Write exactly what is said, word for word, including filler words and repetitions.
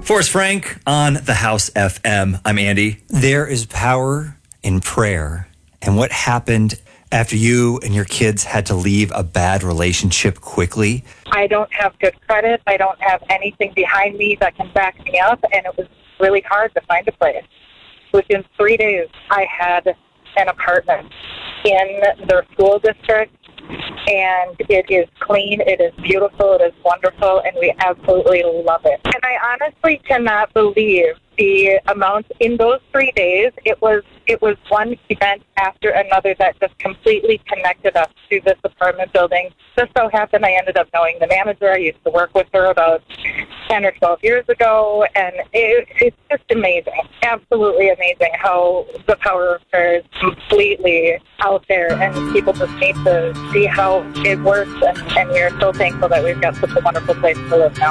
Forrest Frank on the House F M. I'm Andy. There is power in prayer. And what happened after you and your kids had to leave a bad relationship quickly? I don't have good credit. I don't have anything behind me that can back me up. And it was really hard to find a place. Within three days, I had an apartment in their school district. And it is clean, it is beautiful, it is wonderful, and we absolutely love it. And I honestly cannot believe the amount in those three days. It was it was one event after another that just completely connected us to this apartment building. Just so happened I ended up knowing the manager. I used to work with her about ten or twelve years ago, and it, it's just amazing, absolutely amazing how the power of prayer is completely out there, and people just need to see how it works, and, and we are so thankful that we've got such a wonderful place to live now.